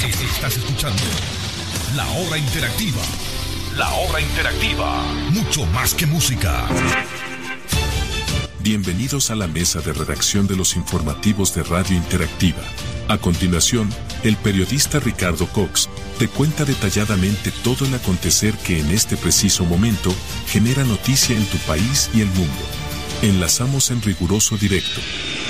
Estás escuchando La Hora Interactiva. La Hora Interactiva. Mucho más que música. Bienvenidos a la mesa de redacción de los informativos de Radio Interactiva. A continuación, el periodista Ricardo Cox te cuenta detalladamente todo el acontecer que en este preciso momento genera noticia en tu país y el mundo. Enlazamos en riguroso directo.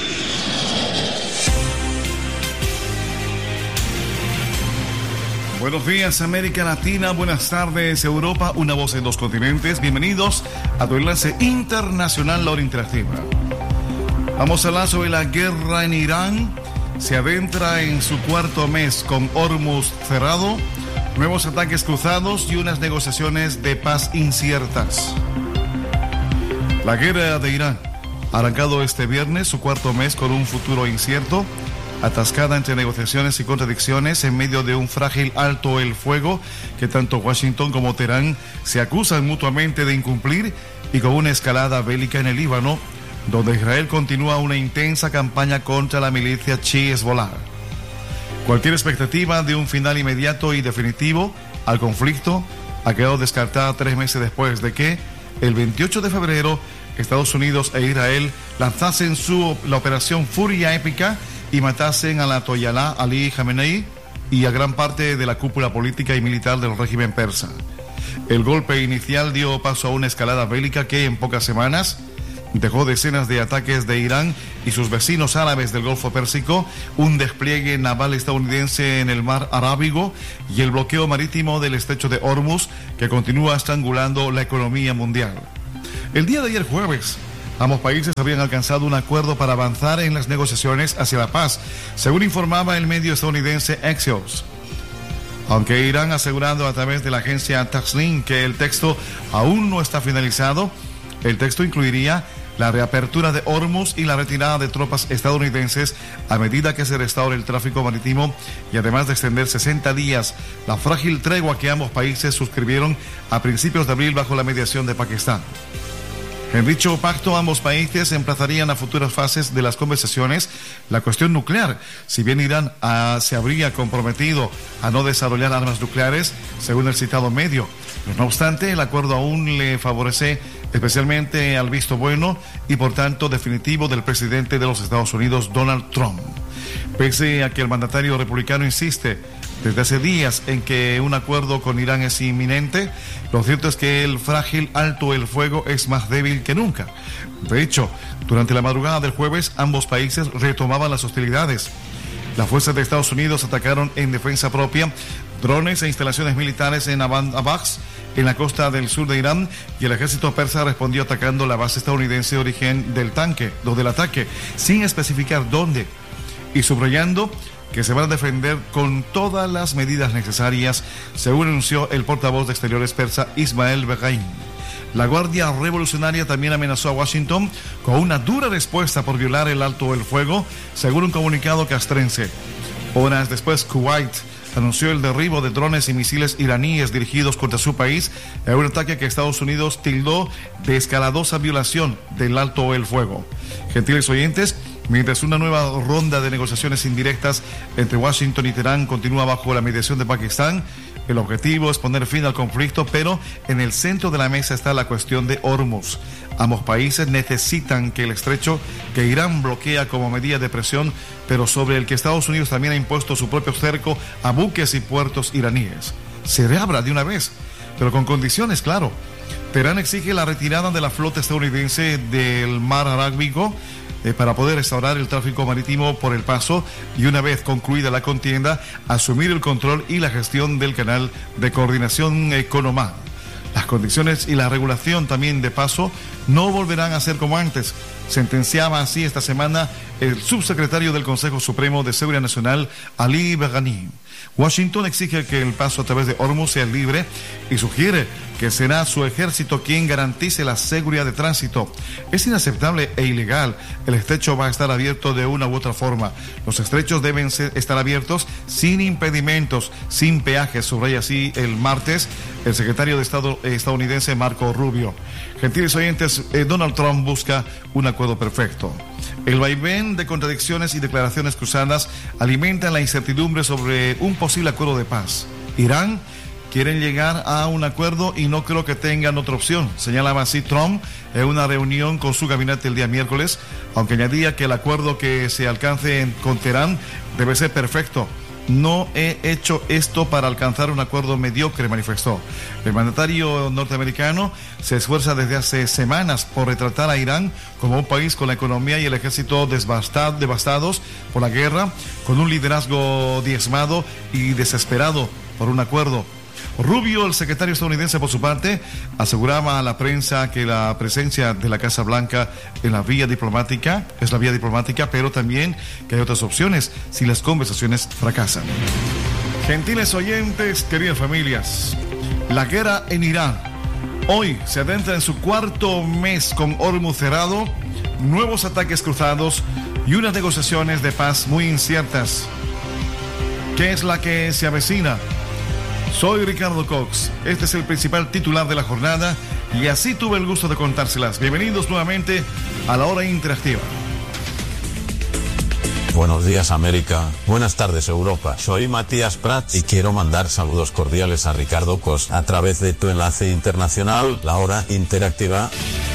Buenos días, América Latina. Buenas tardes, Europa. Una voz en dos continentes. Bienvenidos a tu enlace internacional, La Hora Interactiva. Vamos a hablar sobre la guerra en Irán. Se adentra en su cuarto mes con Hormuz cerrado, nuevos ataques cruzados y unas negociaciones de paz inciertas. La guerra de Irán ha arrancado este viernes su cuarto mes con un futuro incierto, atascada entre negociaciones y contradicciones en medio de un frágil alto el fuego que tanto Washington como Teherán se acusan mutuamente de incumplir, y con una escalada bélica en el Líbano, donde Israel continúa una intensa campaña contra la milicia Hezbollah. Cualquier expectativa de un final inmediato y definitivo al conflicto ha quedado descartada 3 meses después de que, el 28 de febrero, Estados Unidos e Israel lanzasen la operación Furia Épica y matasen al ayatolá Ali Khamenei y a gran parte de la cúpula política y militar del régimen persa. El golpe inicial dio paso a una escalada bélica que en pocas semanas dejó decenas de ataques de Irán y sus vecinos árabes del Golfo Pérsico, un despliegue naval estadounidense en el mar Arábigo y el bloqueo marítimo del estrecho de Hormuz, que continúa estrangulando la economía mundial. El día de ayer jueves, ambos países habían alcanzado un acuerdo para avanzar en las negociaciones hacia la paz, según informaba el medio estadounidense Axios. Aunque Irán ha asegurado a través de la agencia Tasnim que el texto aún no está finalizado, el texto incluiría la reapertura de Hormuz y la retirada de tropas estadounidenses a medida que se restaure el tráfico marítimo, y además de extender 60 días la frágil tregua que ambos países suscribieron a principios de abril bajo la mediación de Pakistán. En dicho pacto, ambos países emplazarían a futuras fases de las conversaciones la cuestión nuclear, si bien Irán se habría comprometido a no desarrollar armas nucleares, según el citado medio. No obstante, el acuerdo aún le favorece especialmente al visto bueno y por tanto definitivo del presidente de los Estados Unidos, Donald Trump. Pese a que el mandatario republicano insiste desde hace días en que un acuerdo con Irán es inminente, lo cierto es que el frágil alto el fuego es más débil que nunca. De hecho, durante la madrugada del jueves, ambos países retomaban las hostilidades. Las fuerzas de Estados Unidos atacaron en defensa propia drones e instalaciones militares en Abbas, en la costa del sur de Irán, y el ejército persa respondió atacando la base estadounidense de origen del ataque, sin especificar dónde, y subrayando que se van a defender con todas las medidas necesarias, según anunció el portavoz de Exteriores persa Ismail Baghaei. La Guardia Revolucionaria también amenazó a Washington con una dura respuesta por violar el alto el fuego, según un comunicado castrense. Horas después, Kuwait anunció el derribo de drones y misiles iraníes dirigidos contra su país en un ataque que Estados Unidos tildó de escaladosa violación del alto el fuego. Gentiles oyentes, mientras una nueva ronda de negociaciones indirectas entre Washington y Teherán continúa bajo la mediación de Pakistán, el objetivo es poner fin al conflicto, pero en el centro de la mesa está la cuestión de Hormuz. Ambos países necesitan que el estrecho, que Irán bloquea como medida de presión, pero sobre el que Estados Unidos también ha impuesto su propio cerco a buques y puertos iraníes, se reabra de una vez, pero con condiciones, claro. Teherán exige la retirada de la flota estadounidense del mar Arábigo para poder restaurar el tráfico marítimo por el paso, y una vez concluida la contienda, asumir el control y la gestión del canal de coordinación Economá. Las condiciones y la regulación también de paso no volverán a ser como antes, sentenciaba así esta semana el subsecretario del Consejo Supremo de Seguridad Nacional, Ali Baghaei. Washington exige que el paso a través de Hormuz sea libre y sugiere que será su ejército quien garantice la seguridad de tránsito. Es inaceptable e ilegal. El estrecho va a estar abierto de una u otra forma. Los estrechos deben estar abiertos sin impedimentos, sin peajes, subraya así el martes el secretario de Estado estadounidense Marco Rubio. Gentiles oyentes, Donald Trump busca un acuerdo perfecto. El vaivén de contradicciones y declaraciones cruzadas alimentan la incertidumbre sobre un posible acuerdo de paz. Irán quieren llegar a un acuerdo y no creo que tengan otra opción, señalaba así Trump en una reunión con su gabinete el día miércoles, aunque añadía que el acuerdo que se alcance con Teherán debe ser perfecto. No he hecho esto para alcanzar un acuerdo mediocre, manifestó. El mandatario norteamericano se esfuerza desde hace semanas por retratar a Irán como un país con la economía y el ejército devastados por la guerra, con un liderazgo diezmado y desesperado por un acuerdo. Rubio, el secretario estadounidense, por su parte, aseguraba a la prensa que la presencia de la Casa Blanca en la vía diplomática es la vía diplomática, pero también que hay otras opciones si las conversaciones fracasan. Gentiles oyentes, queridas familias, la guerra en Irán hoy se adentra en su cuarto mes con Hormuz cerrado, nuevos ataques cruzados y unas negociaciones de paz muy inciertas. ¿Qué es la que se avecina? Soy Ricardo Cox, este es el principal titular de la jornada y así tuve el gusto de contárselas. Bienvenidos nuevamente a la hora interactiva. Buenos días, América. Buenas tardes, Europa. Soy Matías Prats y quiero mandar saludos cordiales a Ricardo Cox a través de tu enlace internacional, la hora interactiva.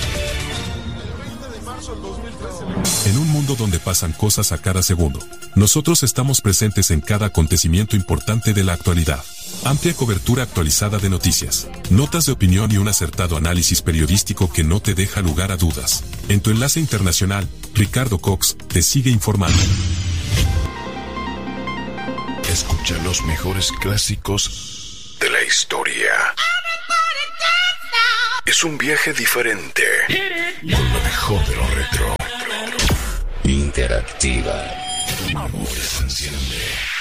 En un mundo donde pasan cosas a cada segundo, nosotros estamos presentes en cada acontecimiento importante de la actualidad. Amplia cobertura actualizada de noticias, notas de opinión y un acertado análisis periodístico que no te deja lugar a dudas. En tu enlace internacional, Ricardo Cox te sigue informando. Escucha los mejores clásicos de la historia. Es un viaje diferente con lo mejor de lo retro. Interactiva. Tu amor se enciende.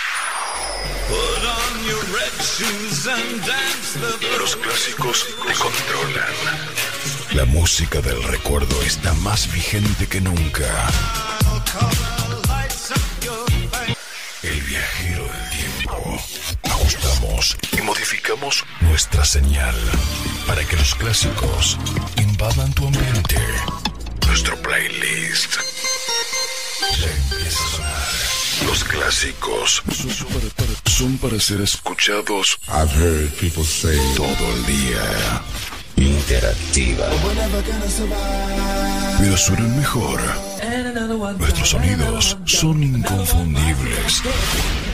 Los clásicos te controlan. La música del recuerdo está más vigente que nunca. El viajero del tiempo. Ajustamos y modificamos nuestra señal para que los clásicos invadan tu ambiente. Nuestro playlist ya empieza a sonar. Los clásicos son para ser escuchados. I've heard people say Todo el día. Interactiva. Pero suenan mejor. Nuestros sonidos son inconfundibles.